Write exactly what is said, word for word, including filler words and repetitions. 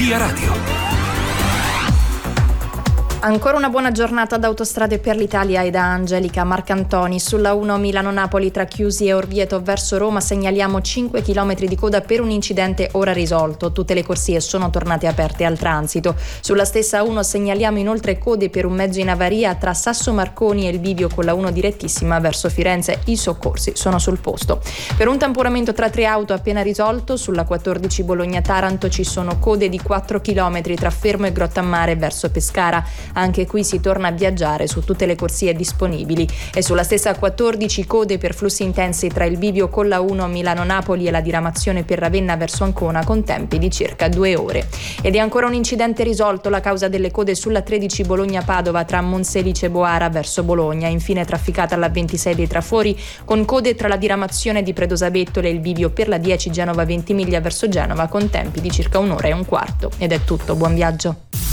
Via Radio. Ancora una buona giornata ad Autostrade per l'Italia e da Angelica Marcantoni. Sulla uno Milano-Napoli tra Chiusi e Orvieto verso Roma segnaliamo cinque chilometri di coda per un incidente ora risolto. Tutte le corsie sono tornate aperte al transito. Sulla stessa uno segnaliamo inoltre code per un mezzo in avaria tra Sasso Marconi e il bivio con la uno direttissima verso Firenze. I soccorsi sono sul posto. Per un tamponamento tra tre auto appena risolto, sulla quattordici Bologna-Taranto ci sono code di quattro chilometri tra Fermo e Grottammare verso Pescara. Anche qui si torna a viaggiare su tutte le corsie disponibili. E sulla stessa quattordici code per flussi intensi tra il bivio con la uno Milano-Napoli e la diramazione per Ravenna verso Ancona con tempi di circa due ore. Ed è ancora un incidente risolto la causa delle code sulla tredici Bologna-Padova tra Monselice e Boara verso Bologna, infine trafficata alla ventisei dei Trafori con code tra la diramazione di Predosabettole e il bivio per la dieci Genova Ventimiglia verso Genova con tempi di circa un'ora e un quarto. Ed è tutto, buon viaggio.